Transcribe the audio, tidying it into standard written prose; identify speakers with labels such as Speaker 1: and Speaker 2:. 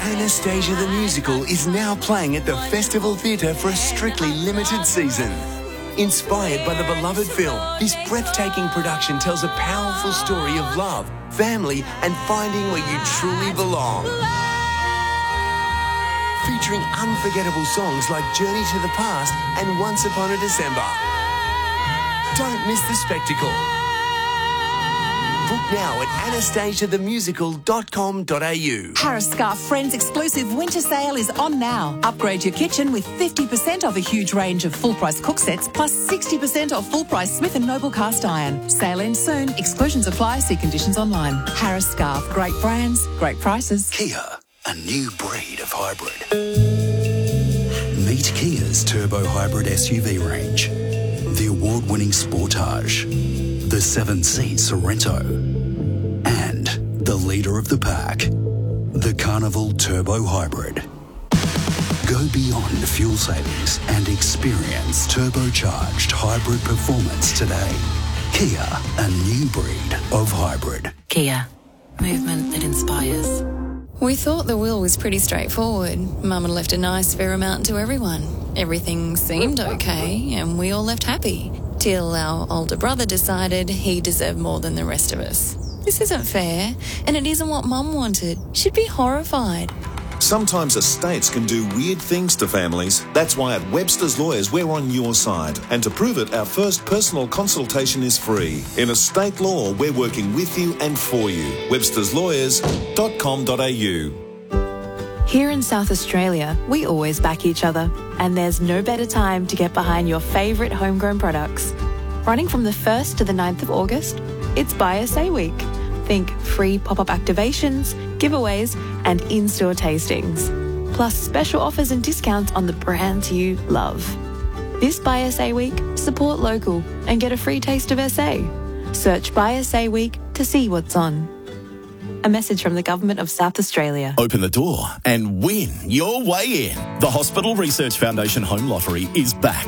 Speaker 1: Anastasia the Musical is now playing at the Festival Theatre for a strictly limited season. Inspired by the beloved film, this breathtaking production tells a powerful story of love, family, and finding where you truly belong. Featuring unforgettable songs like Journey to the Past and Once Upon a December. Don't miss the spectacle. Book now at anastasiathemusical.com.au.
Speaker 2: Harris Scarfe Friends exclusive winter sale is on now. Upgrade your kitchen with 50% off a huge range of full-price cook sets plus 60% off full-price Smith & Noble cast iron. Sale ends soon. Exclusions apply. See conditions online. Harris Scarfe. Great brands, great prices.
Speaker 3: Kia, a new breed of hybrid. Meet Kia's turbo hybrid SUV range. The award-winning Sportage. The 7-seat Sorento, and the leader of the pack, the Carnival Turbo Hybrid. Go beyond fuel savings and experience turbocharged hybrid performance today. Kia, a new breed of hybrid.
Speaker 4: Kia, movement that inspires.
Speaker 5: We thought the will was pretty straightforward. Mum had left a nice fair amount to everyone. Everything seemed okay, and we all left happy. Till our older brother decided he deserved more than the rest of us. This isn't fair, and it isn't what Mum wanted. She'd be horrified.
Speaker 6: Sometimes estates can do weird things to families. That's why at Webster's Lawyers we're on your side. And to prove it, our first personal consultation is free. In estate law, we're working with you and for you. websterslawyers.com.au.
Speaker 7: Here in South Australia, we always back each other, and there's no better time to get behind your favourite homegrown products. Running from the 1st to the 9th of August, it's Buy SA Week. Think free pop-up activations, giveaways, and in-store tastings. Plus special offers and discounts on the brands you love. This Buy SA Week, support local and get a free taste of SA. Search Buy SA Week to see what's on. A message from the Government of South Australia.
Speaker 8: Open the door and win your way in. The Hospital Research Foundation Home Lottery is back.